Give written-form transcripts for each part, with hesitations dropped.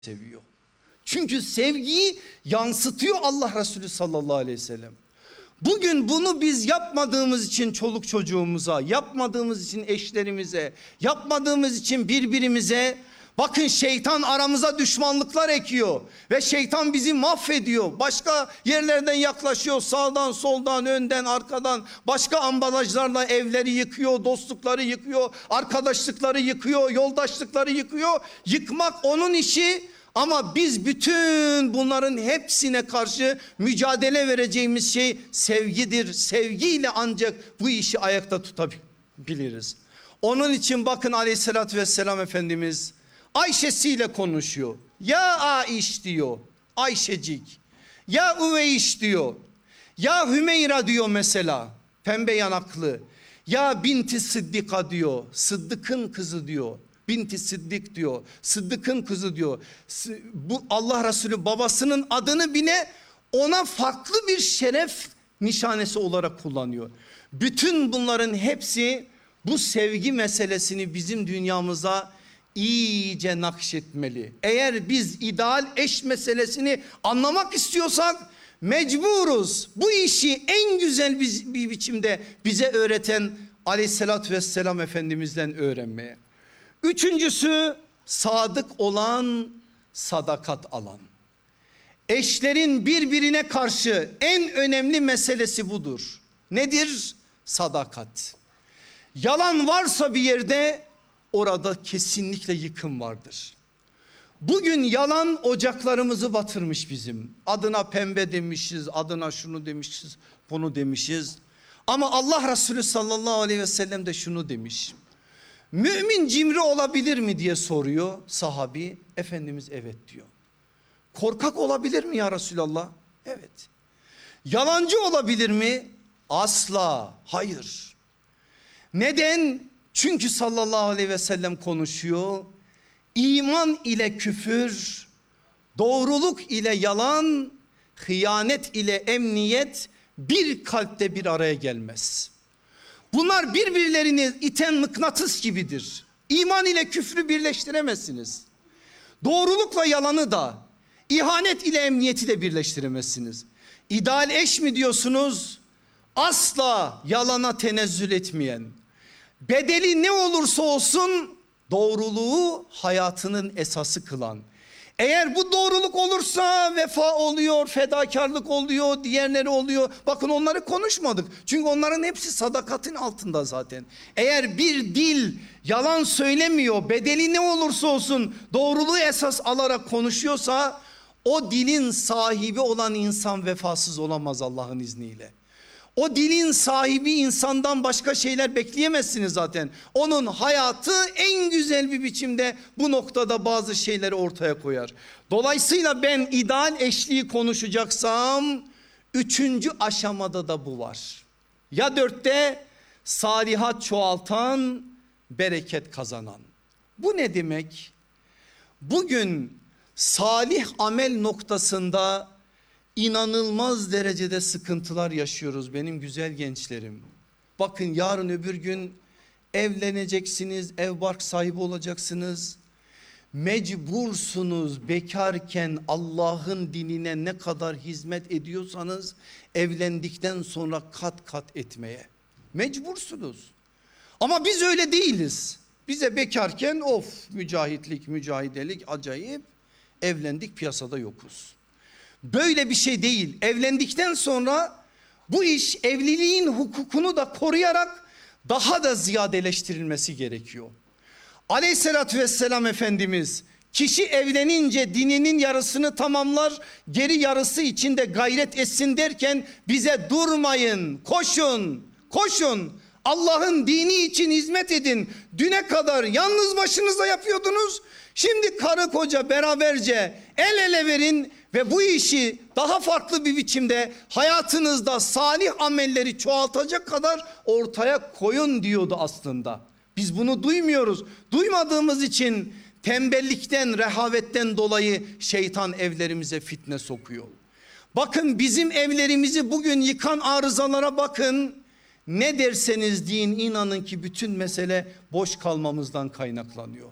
seviyor. Çünkü sevgiyi yansıtıyor Allah Resulü sallallahu aleyhi ve sellem. Bugün bunu biz yapmadığımız için çoluk çocuğumuza, yapmadığımız için eşlerimize, yapmadığımız için birbirimize, bakın şeytan aramıza düşmanlıklar ekiyor ve şeytan bizi mahvediyor. Başka yerlerden yaklaşıyor, sağdan soldan önden arkadan başka ambalajlarla evleri yıkıyor, dostlukları yıkıyor, arkadaşlıkları yıkıyor, yoldaşlıkları yıkıyor. Yıkmak onun işi. Ama biz bütün bunların hepsine karşı mücadele vereceğimiz şey sevgidir. Sevgiyle ancak bu işi ayakta tutabiliriz. Onun için bakın aleyhissalatü vesselam Efendimiz Ayşe'siyle konuşuyor. Ya Aiş diyor, Ayşecik. Ya Üveyş diyor. Ya Hümeyra diyor mesela, pembe yanaklı. Ya Binti Sıddika diyor, Sıddık'ın kızı diyor. Binti Sıddık diyor. Sıddık'ın kızı diyor. Bu Allah Resulü babasının adını bile ona farklı bir şeref nişanesi olarak kullanıyor. Bütün bunların hepsi bu sevgi meselesini bizim dünyamıza iyice nakşetmeli. Eğer biz ideal eş meselesini anlamak istiyorsak mecburuz bu işi en güzel bir biçimde bize öğreten aleyhissalatü vesselam Efendimiz'den öğrenmeye. Üçüncüsü sadık olan, sadakat alan. Eşlerin birbirine karşı en önemli meselesi budur. Nedir? Sadakat. Yalan varsa bir yerde orada kesinlikle yıkım vardır. Bugün yalan ocaklarımızı batırmış bizim. Adına pembe demişiz, adına şunu demişiz, bunu demişiz. Ama Allah Resulü sallallahu aleyhi ve sellem de şunu demiş. Mümin cimri olabilir mi diye soruyor sahabi. Efendimiz evet diyor. Korkak olabilir mi ya Resulallah? Evet. Yalancı olabilir mi? Asla hayır. Neden? Çünkü sallallahu aleyhi ve sellem konuşuyor. İman ile küfür, doğruluk ile yalan, hıyanet ile emniyet bir kalpte bir araya gelmez. Bunlar birbirlerini iten mıknatıs gibidir. İman ile küfrü birleştiremezsiniz. Doğrulukla yalanı da, ihanet ile emniyeti de birleştiremezsiniz. İdeal eş mi diyorsunuz? Asla yalana tenezzül etmeyen, bedeli ne olursa olsun doğruluğu hayatının esası kılan. Eğer bu doğruluk olursa vefa oluyor, fedakarlık oluyor, diğerleri oluyor. Bakın onları konuşmadık. Çünkü onların hepsi sadakatin altında zaten. Eğer bir dil yalan söylemiyor, bedeli ne olursa olsun doğruluğu esas alarak konuşuyorsa o dilin sahibi olan insan vefasız olamaz Allah'ın izniyle. O dilin sahibi insandan başka şeyler bekleyemezsiniz zaten. Onun hayatı en güzel bir biçimde bu noktada bazı şeyleri ortaya koyar. Dolayısıyla ben ideal eşliği konuşacaksam üçüncü aşamada da bu var. Ya dörtte salihat çoğaltan, bereket kazanan. Bu ne demek? Bugün salih amel noktasında İnanılmaz derecede sıkıntılar yaşıyoruz benim güzel gençlerim. Bakın yarın öbür gün evleneceksiniz, ev bark sahibi olacaksınız. Mecbursunuz bekarken Allah'ın dinine ne kadar hizmet ediyorsanız evlendikten sonra kat kat etmeye. Mecbursunuz. Ama biz öyle değiliz. Bize bekarken of mücahitlik, mücahidelik acayip, evlendik piyasada yokuz. Böyle bir şey değil. Evlendikten sonra bu iş evliliğin hukukunu da koruyarak daha da ziyadeleştirilmesi gerekiyor. Aleyhissalatü vesselam Efendimiz kişi evlenince dininin yarısını tamamlar, geri yarısı için de gayret etsin derken bize durmayın, koşun, koşun. Allah'ın dini için hizmet edin. Düne kadar yalnız başınıza yapıyordunuz. Şimdi karı koca beraberce el ele verin ve bu işi daha farklı bir biçimde hayatınızda salih amelleri çoğaltacak kadar ortaya koyun diyordu aslında. Biz bunu duymuyoruz. Duymadığımız için tembellikten, rehavetten dolayı şeytan evlerimize fitne sokuyor. Bakın bizim evlerimizi bugün yıkan arızalara bakın. Ne derseniz deyin inanın ki bütün mesele boş kalmamızdan kaynaklanıyor.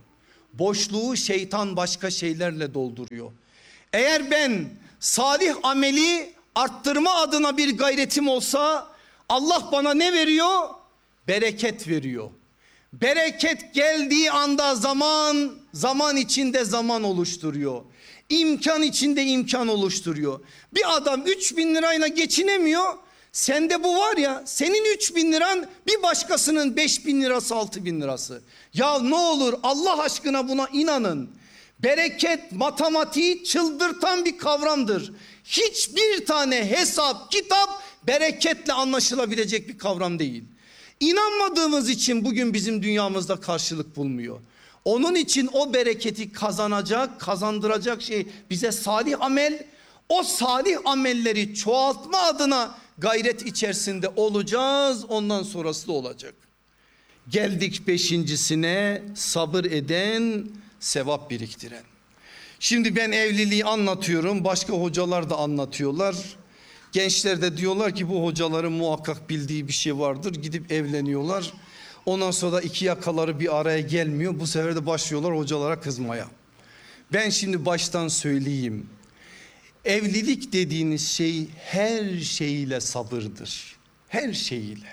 boşluğu şeytan başka şeylerle dolduruyor. Eğer ben salih ameli arttırma adına bir gayretim olsa Allah bana ne veriyor? Bereket veriyor. Bereket geldiği anda zaman içinde zaman oluşturuyor. İmkan içinde imkan oluşturuyor. Bir adam 3.000 lirayla geçinemiyor. Sende bu var ya, senin 3.000 liran bir başkasının 5.000 lirası 6.000 lirası. Ya ne olur Allah aşkına buna inanın. Bereket matematiği çıldırtan bir kavramdır. Hiçbir tane hesap, kitap bereketle anlaşılabilecek bir kavram değil. İnanmadığımız için bugün bizim dünyamızda karşılık bulmuyor. Onun için o bereketi kazandıracak şey bize salih amel. O salih amelleri çoğaltma adına gayret içerisinde olacağız. Ondan sonrası da olacak. Geldik beşincisine, sabır eden, sevap biriktiren. Şimdi ben evliliği anlatıyorum, başka hocalar da anlatıyorlar. Gençler de diyorlar ki bu hocaların muhakkak bildiği bir şey vardır, gidip evleniyorlar. Ondan sonra da iki yakaları bir araya gelmiyor, bu sefer de başlıyorlar hocalara kızmaya. Ben şimdi baştan söyleyeyim. Evlilik dediğiniz şey her şeyiyle sabırdır. Her şeyiyle.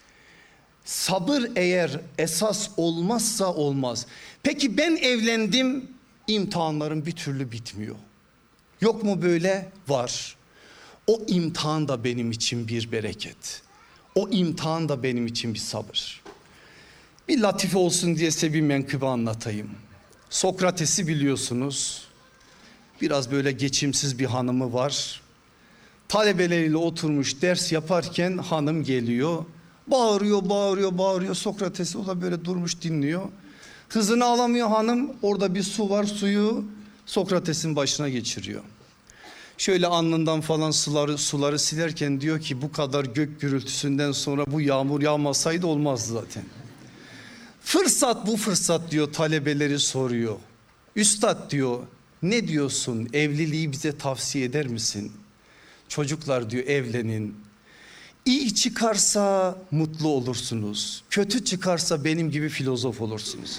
Sabır eğer esas olmazsa olmaz. Peki ben evlendim, imtihanlarım bir türlü bitmiyor. Yok mu böyle? Var. O imtihan da benim için bir bereket. O imtihan da benim için bir sabır. Bir latife olsun diye size bir menkıbe anlatayım. Sokrates'i biliyorsunuz. Biraz böyle geçimsiz bir hanımı var. Talebeleriyle oturmuş ders yaparken hanım geliyor. Bağırıyor. Sokrates'i o da böyle durmuş dinliyor. Hızını alamıyor hanım. Orada bir su var, suyu Sokrates'in başına geçiriyor. Şöyle alnından falan suları silerken diyor ki bu kadar gök gürültüsünden sonra bu yağmur yağmasaydı olmazdı zaten. Bu fırsat diyor, talebeleri soruyor. Üstad diyor, ne diyorsun, evliliği bize tavsiye eder misin? Çocuklar diyor evlenin. İyi çıkarsa mutlu olursunuz. Kötü çıkarsa benim gibi filozof olursunuz.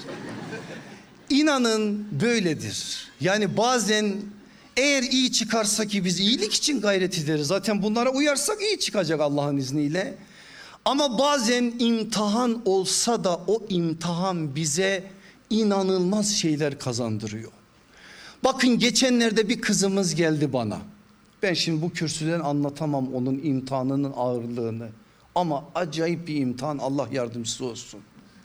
İnanın böyledir. Yani bazen eğer iyi çıkarsa, ki biz iyilik için gayret ederiz. Zaten bunlara uyarsak iyi çıkacak Allah'ın izniyle. Ama bazen imtihan olsa da o imtihan bize inanılmaz şeyler kazandırıyor. Bakın geçenlerde bir kızımız geldi bana. Ben şimdi bu kürsüden anlatamam onun imtihanının ağırlığını. Ama acayip bir imtihan, Allah yardımcısı olsun.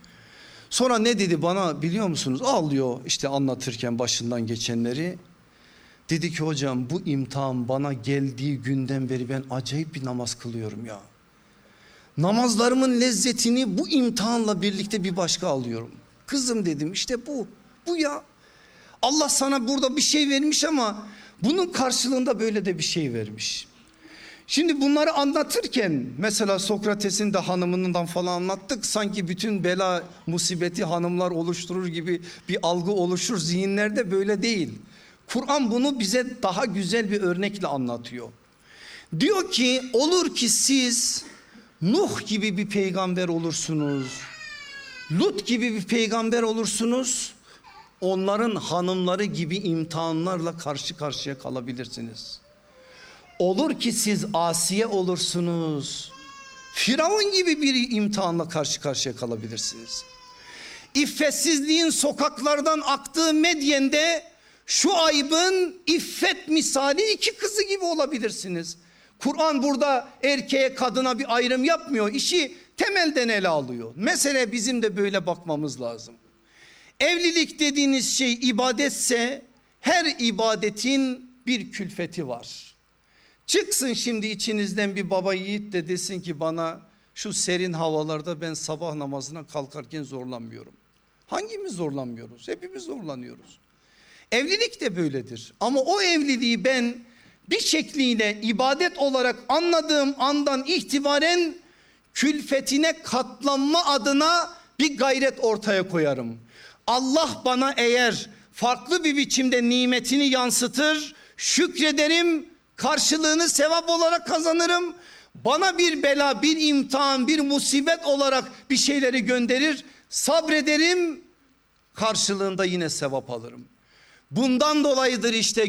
Sonra ne dedi bana biliyor musunuz? Ağlıyor işte anlatırken başından geçenleri. Dedi ki hocam bu imtihan bana geldiği günden beri ben acayip bir namaz kılıyorum ya. Namazlarımın lezzetini bu imtihanla birlikte bir başka alıyorum. Kızım dedim işte bu ya. Allah sana burada bir şey vermiş ama bunun karşılığında böyle de bir şey vermiş. Şimdi bunları anlatırken mesela Sokrates'in de hanımından falan anlattık. Sanki bütün bela musibeti hanımlar oluşturur gibi bir algı oluşur zihinlerde, böyle değil. Kur'an bunu bize daha güzel bir örnekle anlatıyor. Diyor ki olur ki siz Nuh gibi bir peygamber olursunuz. Lut gibi bir peygamber olursunuz. Onların hanımları gibi imtihanlarla karşı karşıya kalabilirsiniz. Olur ki siz Asiye olursunuz. Firavun gibi bir imtihanla karşı karşıya kalabilirsiniz. İffetsizliğin sokaklardan aktığı Medyen'de Şuayb'ın iffet misali iki kızı gibi olabilirsiniz. Kur'an burada erkeğe kadına bir ayrım yapmıyor. İşi temelden ele alıyor. Mesele bizim de böyle bakmamız lazım. Evlilik dediğiniz şey ibadetse her ibadetin bir külfeti var. Çıksın şimdi içinizden bir baba yiğit de desin ki bana şu serin havalarda ben sabah namazına kalkarken zorlanmıyorum. Hangimiz zorlanmıyoruz? Hepimiz zorlanıyoruz. Evlilik de böyledir. Ama o evliliği ben bir şekliyle ibadet olarak anladığım andan itibaren külfetine katlanma adına bir gayret ortaya koyarım. Allah bana eğer farklı bir biçimde nimetini yansıtır, şükrederim, karşılığını sevap olarak kazanırım. Bana bir bela, bir imtihan, bir musibet olarak bir şeyleri gönderir, sabrederim, karşılığında yine sevap alırım. Bundan dolayıdır işte